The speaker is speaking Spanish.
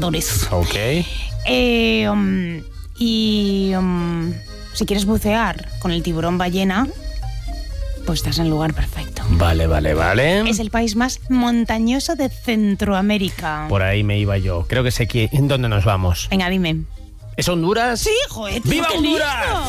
buceadores. Ok. Si quieres bucear con el tiburón ballena, pues estás en el lugar perfecto. Vale. Es el país más montañoso de Centroamérica. Por ahí me iba yo. Creo que sé en dónde nos vamos. Venga, dime. ¿Es Honduras? Sí, joder, ¡Viva qué Honduras! listo.